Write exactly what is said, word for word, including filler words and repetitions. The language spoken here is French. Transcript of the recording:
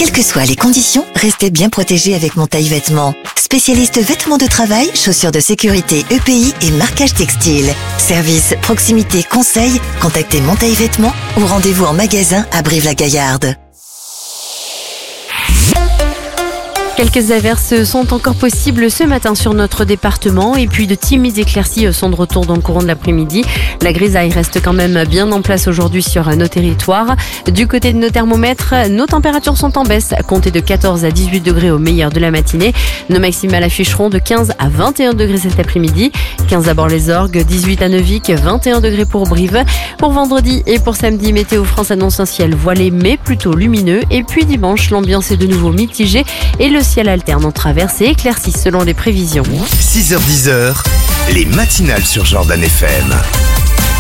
Quelles que soient les conditions, restez bien protégés avec Montaille Vêtements. Spécialiste vêtements de travail, chaussures de sécurité E P I et marquage textile. Service, proximité, conseil, contactez Montaille Vêtements ou rendez-vous en magasin à Brive-la-Gaillarde. Quelques averses sont encore possibles ce matin sur notre département et puis de timides éclaircies sont de retour dans le courant de l'après-midi. La grisaille reste quand même bien en place aujourd'hui sur nos territoires. Du côté de nos thermomètres, nos températures sont en baisse, comptez de quatorze à dix-huit degrés au meilleur de la matinée. Nos maximales afficheront de quinze à vingt et un degrés cet après-midi. quinze à Bord-les-Orgues, dix-huit à Neuvic, vingt et un degrés pour Brive. Pour vendredi et pour samedi, Météo France annonce un ciel voilé mais plutôt lumineux. Et puis dimanche, l'ambiance est de nouveau mitigée et le ciel alterne en traverse et éclairci selon les prévisions. six heures dix, les matinales sur Jordan F M.